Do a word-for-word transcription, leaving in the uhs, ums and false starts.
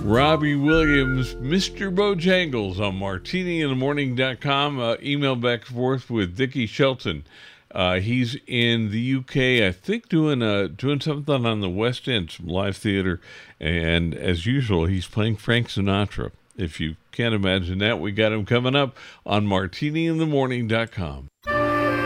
Robbie Williams, Mister Bojangles on martini in the morning dot com. Uh, email back and forth with Dickie Shelton. Uh, he's in the U K, I think, doing uh, doing something on the West End, some live theater. And as usual, he's playing Frank Sinatra. If you can't imagine that, we got him coming up on martini in the morning dot com.